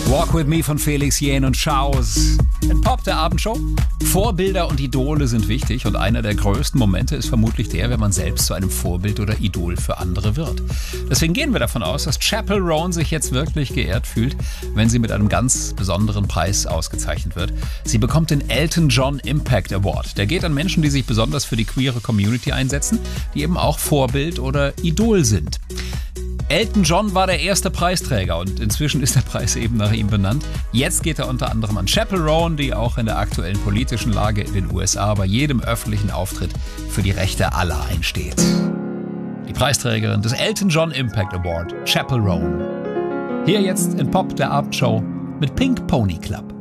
Walk With Me von Felix Jähn und Schaus. In Pop der Abendshow. Vorbilder und Idole sind wichtig und einer der größten Momente ist vermutlich der, wenn man selbst zu einem Vorbild oder Idol für andere wird. Deswegen gehen wir davon aus, dass Chappell Roan sich jetzt wirklich geehrt fühlt, wenn sie mit einem ganz besonderen Preis ausgezeichnet wird. Sie bekommt den Elton John Impact Award. Der geht an Menschen, die sich besonders für die queere Community einsetzen, die eben auch Vorbild oder Idol sind. Elton John war der erste Preisträger und inzwischen ist der Preis eben nach ihm benannt. Jetzt geht er unter anderem an Chappell Roan, die auch in der aktuellen politischen Lage in den USA bei jedem öffentlichen Auftritt für die Rechte aller einsteht. Die Preisträgerin des Elton John Impact Award, Chappell Roan. Hier jetzt in Pop der Abendshow mit Pink Pony Club.